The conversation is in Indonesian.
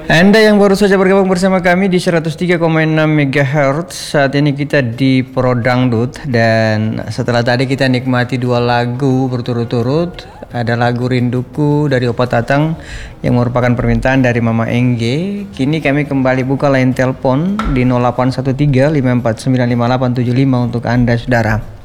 Anda yang baru saja bergabung bersama kami di 103,6 MHz. Saat ini kita di Pro Dangdut. Dan setelah tadi kita nikmati dua lagu berturut-turut, ada lagu Rinduku dari Opa Tatang yang merupakan permintaan dari Mama Engge. Kini kami kembali buka line telepon di 0813 5495875 untuk Anda saudara.